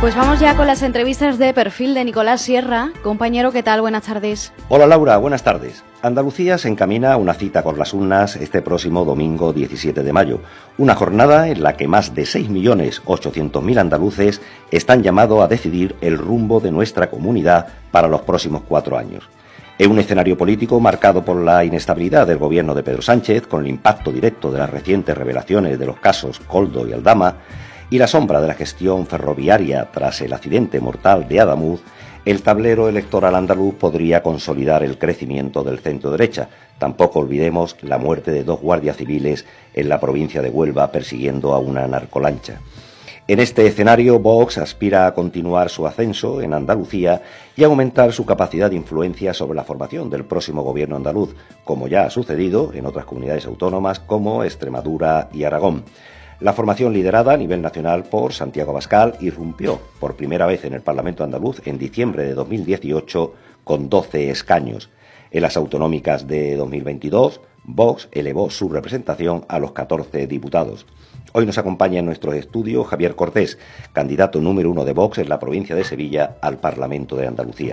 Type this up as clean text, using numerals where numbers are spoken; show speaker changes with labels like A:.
A: Pues vamos ya con las entrevistas de perfil de Nicolás Sierra. Compañero, ¿qué tal? Buenas tardes.
B: Hola Laura, buenas tardes. Andalucía se encamina a una cita con las urnas este próximo domingo 17 de mayo, una jornada en la que más de 6.800.000 andaluces están llamados a decidir el rumbo de nuestra comunidad para los próximos 4 años. Es un escenario político marcado por la inestabilidad del gobierno de Pedro Sánchez, con el impacto directo de las recientes revelaciones de los casos Koldo y Aldama, y la sombra de la gestión ferroviaria tras el accidente mortal de Adamuz. El tablero electoral andaluz podría consolidar el crecimiento del centro-derecha. Tampoco olvidemos la muerte de 2 guardias civiles en la provincia de Huelva persiguiendo a una narcolancha. En este escenario, Vox aspira a continuar su ascenso en Andalucía y a aumentar su capacidad de influencia sobre la formación del próximo gobierno andaluz, como ya ha sucedido en otras comunidades autónomas como Extremadura y Aragón. La formación liderada a nivel nacional por Santiago Abascal irrumpió por primera vez en el Parlamento andaluz en diciembre de 2018 con 12 escaños. En las autonómicas de 2022, Vox elevó su representación a los 14 diputados. Hoy nos acompaña en nuestro estudio Javier Cortés, candidato número 1 de Vox en la provincia de Sevilla al Parlamento de Andalucía.